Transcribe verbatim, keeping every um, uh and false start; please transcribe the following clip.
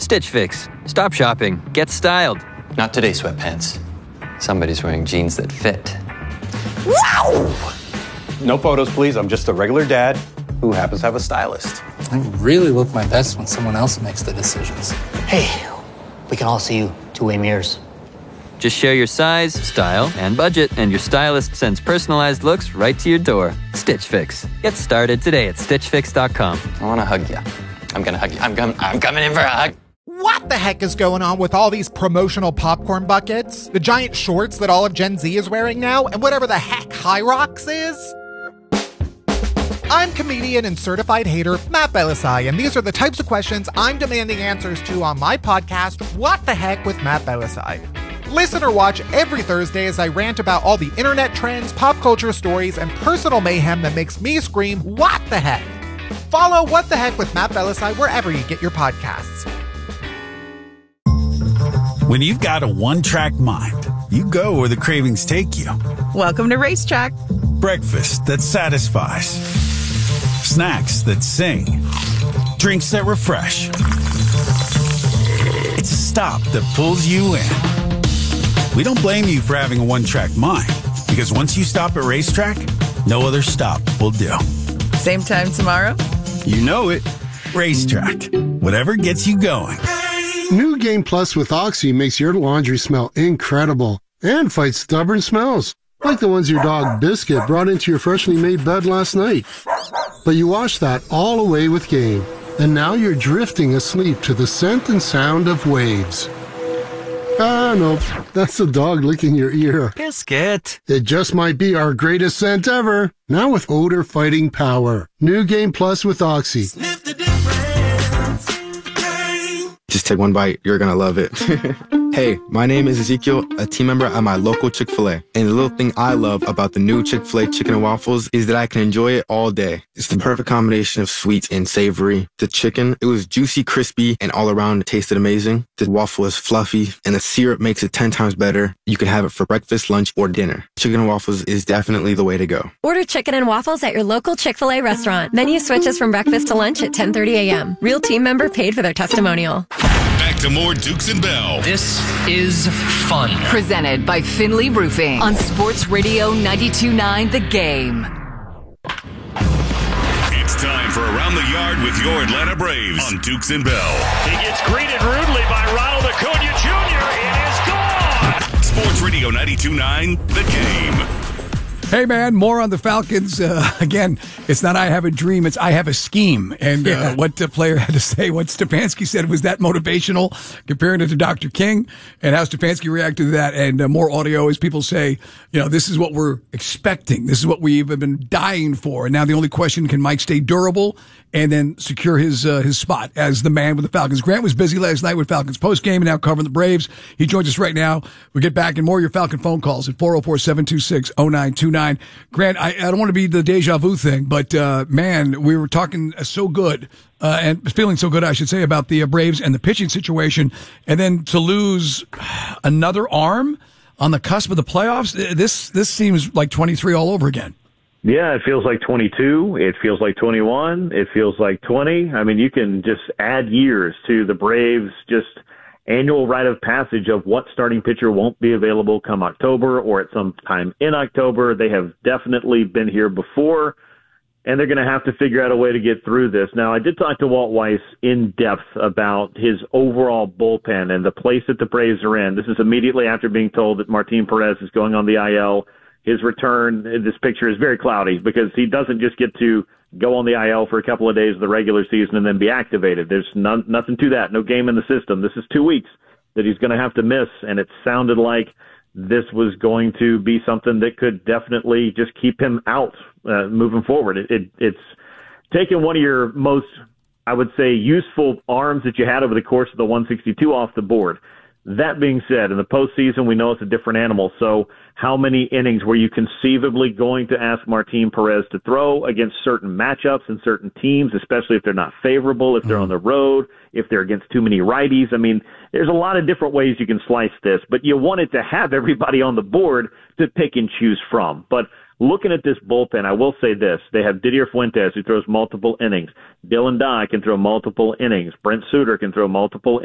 Stitch Fix. Stop shopping. Get styled. Not today, sweatpants. Somebody's wearing jeans that fit. Wow! No photos, please. I'm just a regular dad who happens to have a stylist. I really look my best when someone else makes the decisions. Hey, we can all see you two-way mirrors. Just share your size, style, and budget, and your stylist sends personalized looks right to your door. Stitch Fix. Get started today at stitch fix dot com. I want to hug you. I'm going to hug you. I'm, com- I'm coming in for a hug. What the heck is going on with all these promotional popcorn buckets, the giant shorts that all of Gen Z is wearing now, and whatever the heck High Rocks is? I'm comedian and certified hater Matt Belisai, and these are the types of questions I'm demanding answers to on my podcast, What the Heck with Matt Belisai. Listen or watch every Thursday as I rant about all the internet trends, pop culture stories, and personal mayhem that makes me scream, what the heck? Follow What the Heck with Matt Belisai wherever you get your podcasts. When you've got a one-track mind, you go where the cravings take you. Welcome to Racetrack. Breakfast that satisfies. Snacks that sing. Drinks that refresh. It's a stop that pulls you in. We don't blame you for having a one-track mind, because once you stop at Racetrack, no other stop will do. Same time tomorrow? You know it. Racetrack. Whatever gets you going. New Game Plus with Oxy makes your laundry smell incredible and fights stubborn smells, like the ones your dog Biscuit brought into your freshly made bed last night. But you wash that all away with Game, and now you're drifting asleep to the scent and sound of waves. Ah, no, that's the dog licking your ear. Biscuit. It just might be our greatest scent ever. Now with odor fighting power. New Game Plus with Oxy. Sniff the difference. Game. Just take one bite. You're going to love it. Hey, my name is Ezekiel, a team member at my local Chick-fil-A. And the little thing I love about the new Chick-fil-A chicken and waffles is that I can enjoy it all day. It's the perfect combination of sweet and savory. The chicken, it was juicy, crispy, and all around it tasted amazing. The waffle is fluffy, and the syrup makes it ten times better. You can have it for breakfast, lunch, or dinner. Chicken and waffles is definitely the way to go. Order chicken and waffles at your local Chick-fil-A restaurant. Menu switches from breakfast to lunch at ten thirty a.m. Real team member paid for their testimonial. Back to more Dukes and Bell. This is fun. Presented by Finley Roofing on Sports Radio ninety-two point nine The Game. It's time for Around the Yard with your Atlanta Braves on Dukes and Bell. He gets greeted rudely by Ronald Acuna Junior It is gone. Sports Radio ninety-two point nine The Game. Hey, man, more on the Falcons. Uh, again, it's not I have a dream, it's I have a scheme. And uh, yeah. what the player had to say, what Stefanski said was that motivational, comparing it to Doctor King, and how Stefanski reacted to that. And uh, more audio as people say, you know, this is what we're expecting. This is what we've been dying for. And now the only question, can Mike stay durable and then secure his uh, his spot as the man with the Falcons? Grant was busy last night with Falcons postgame and now covering the Braves. He joins us right now. We'll get back and more of your Falcon phone calls at four oh four, seven two six, oh nine two nine. Grant, I, I don't want to be the deja vu thing, but uh, man, we were talking so good uh, and feeling so good, I should say, about the uh, Braves and the pitching situation, and then to lose another arm on the cusp of the playoffs. This this seems like twenty-three all over again. Yeah, it feels like twenty-two. It feels like twenty-one. It feels like twenty. I mean, you can just add years to the Braves' just annual rite of passage of what starting pitcher won't be available come October or at some time in October. They have definitely been here before, and they're going to have to figure out a way to get through this. Now, I did talk to Walt Weiss in depth about his overall bullpen and the place that the Braves are in. This is immediately after being told that Martin Perez is going on the I L. His return in this picture is very cloudy because he doesn't just get to go on the I L for a couple of days of the regular season and then be activated. There's none, nothing to that, no game in the system. This is two weeks that he's going to have to miss, and it sounded like this was going to be something that could definitely just keep him out uh, moving forward. It, it, it's taken one of your most, I would say, useful arms that you had over the course of the one sixty-two off the board. That being said, in the postseason, we know it's a different animal. So how many innings were you conceivably going to ask Martin Perez to throw against certain matchups and certain teams, especially if they're not favorable, if they're on the road, if they're against too many righties? I mean, there's a lot of different ways you can slice this, but you wanted to have everybody on the board to pick and choose from. But looking at this bullpen, I will say this. They have Didier Fuentes, who throws multiple innings. Dylan Dye can throw multiple innings. Brent Suter can throw multiple innings.